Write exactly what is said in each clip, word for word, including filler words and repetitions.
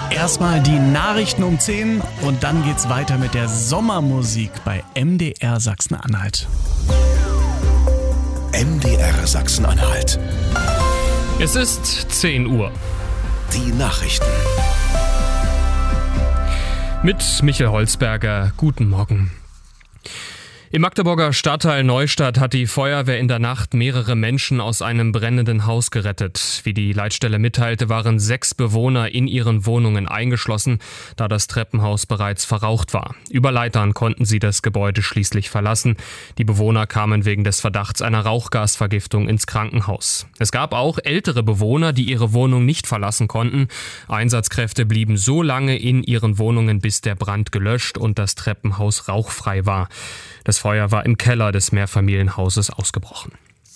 Erstmal die Nachrichten um zehn und dann geht's weiter mit der Sommermusik bei M D R Sachsen-Anhalt. M D R Sachsen-Anhalt. Es ist zehn Uhr. Die Nachrichten. Mit Michael Holzberger. Guten Morgen. Im Magdeburger Stadtteil Neustadt hat die Feuerwehr in der Nacht mehrere Menschen aus einem brennenden Haus gerettet. Wie die Leitstelle mitteilte, waren sechs Bewohner in ihren Wohnungen eingeschlossen, da das Treppenhaus bereits verraucht war. Über Leitern konnten sie das Gebäude schließlich verlassen. Die Bewohner kamen wegen des Verdachts einer Rauchgasvergiftung ins Krankenhaus. Es gab auch ältere Bewohner, die ihre Wohnung nicht verlassen konnten. Einsatzkräfte blieben so lange in ihren Wohnungen, bis der Brand gelöscht und das Treppenhaus rauchfrei war. Das Feuer war im Keller des Mehrfamilienhauses ausgebrochen.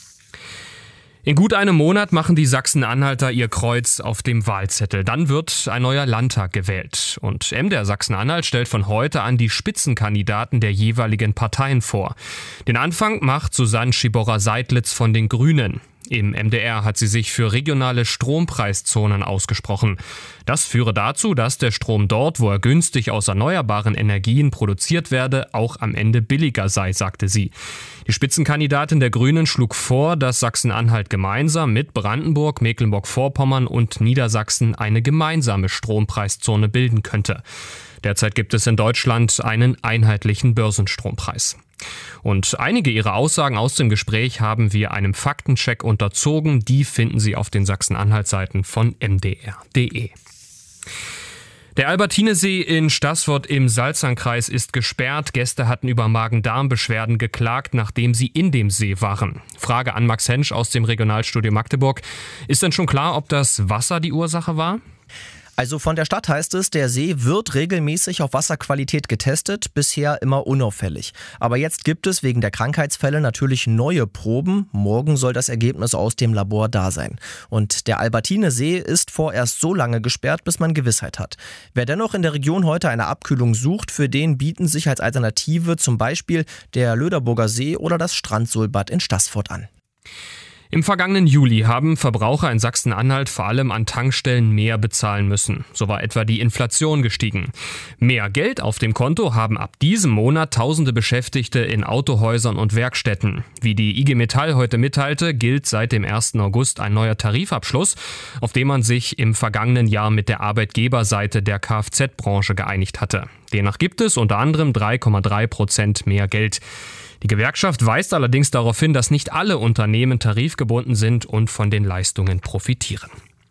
In gut einem Monat machen die Sachsen-Anhalter ihr Kreuz auf dem Wahlzettel. Dann wird ein neuer Landtag gewählt. Und M D R Sachsen-Anhalt stellt von heute an die Spitzenkandidaten der jeweiligen Parteien vor. Den Anfang macht Susanne Schiborra-Seidlitz von den Grünen. Im M D R hat sie sich für regionale Strompreiszonen ausgesprochen. Das führe dazu, dass der Strom dort, wo er günstig aus erneuerbaren Energien produziert werde, auch am Ende billiger sei, sagte sie. Die Spitzenkandidatin der Grünen schlug vor, dass Sachsen-Anhalt gemeinsam mit Brandenburg, Mecklenburg-Vorpommern und Niedersachsen eine gemeinsame Strompreiszone bilden könnte. Derzeit gibt es in Deutschland einen einheitlichen Börsenstrompreis. Und einige ihrer Aussagen aus dem Gespräch haben wir einem Faktencheck unterzogen. Die finden Sie auf den Sachsen-Anhalt-Seiten von m d r punkt d e. Der Albertinesee in Staßfurt im Salzernkreis ist gesperrt. Gäste hatten über Magen-Darm-Beschwerden geklagt, nachdem sie in dem See waren. Frage an Max Hensch aus dem Regionalstudio Magdeburg. Ist denn schon klar, ob das Wasser die Ursache war? Also von der Stadt heißt es, der See wird regelmäßig auf Wasserqualität getestet, bisher immer unauffällig. Aber jetzt gibt es wegen der Krankheitsfälle natürlich neue Proben. Morgen soll das Ergebnis aus dem Labor da sein. Und der Albertinesee ist vorerst so lange gesperrt, bis man Gewissheit hat. Wer dennoch in der Region heute eine Abkühlung sucht, für den bieten sich als Alternative zum Beispiel der Löderburger See oder das Strandsohlbad in Staßfurt an. Im vergangenen Juli haben Verbraucher in Sachsen-Anhalt vor allem an Tankstellen mehr bezahlen müssen. So war etwa die Inflation gestiegen. Mehr Geld auf dem Konto haben ab diesem Monat tausende Beschäftigte in Autohäusern und Werkstätten. Wie die I G Metall heute mitteilte, gilt seit dem ersten August ein neuer Tarifabschluss, auf den man sich im vergangenen Jahr mit der Arbeitgeberseite der Kfz-Branche geeinigt hatte. Demnach gibt es unter anderem drei Komma drei Prozent mehr Geld. Die Gewerkschaft weist allerdings darauf hin, dass nicht alle Unternehmen tarifgebunden sind und von den Leistungen profitieren.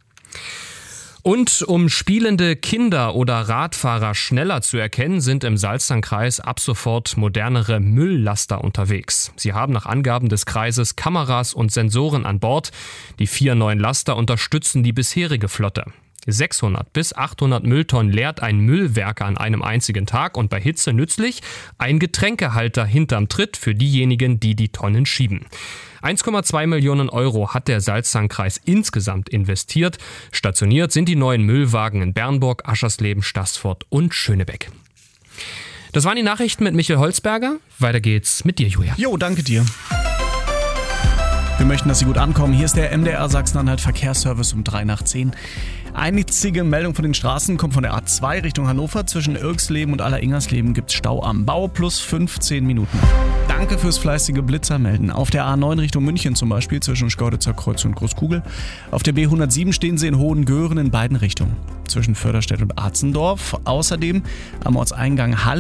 Und um spielende Kinder oder Radfahrer schneller zu erkennen, sind im Salzernkreis ab sofort modernere Mülllaster unterwegs. Sie haben nach Angaben des Kreises Kameras und Sensoren an Bord. Die vier neuen Laster unterstützen die bisherige Flotte. sechshundert bis achthundert Mülltonnen leert ein Müllwerker an einem einzigen Tag und bei Hitze nützlich ein Getränkehalter hinterm Tritt für diejenigen, die die Tonnen schieben. eins Komma zwei Millionen Euro hat der Salzernkreis insgesamt investiert. Stationiert sind die neuen Müllwagen in Bernburg, Aschersleben, Staßfurt und Schönebeck. Das waren die Nachrichten mit Michael Holzberger. Weiter geht's mit dir, Julia. Jo, danke dir. Wir möchten, dass Sie gut ankommen. Hier ist der M D R Sachsen-Anhalt Verkehrsservice um drei nach zehn. Einzige Meldung von den Straßen kommt von der A zwei Richtung Hannover. Zwischen Irksleben und Aller-Ingersleben gibt es Stau am Bau plus fünfzehn Minuten. Danke fürs fleißige Blitzermelden. Auf der A neun Richtung München zum Beispiel zwischen Schkeuditzer Kreuz und Großkugel. Auf der B hundertsieben stehen Sie in Hohengören in beiden Richtungen. Zwischen Förderstedt und Arzendorf. Außerdem am Ortseingang Halle